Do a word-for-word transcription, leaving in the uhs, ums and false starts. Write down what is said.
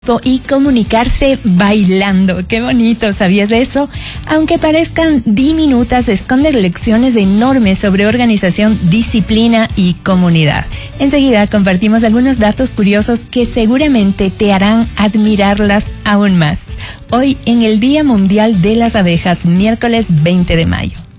y comunicarse bailando. ¡Qué bonito! ¿Sabías de eso? Aunque parezcan diminutas, esconden lecciones enormes sobre organización, disciplina y comunidad. Enseguida compartimos algunos datos curiosos que seguramente te harán admirarlas aún más. Hoy en el Día Mundial de las Abejas, miércoles veinte de mayo.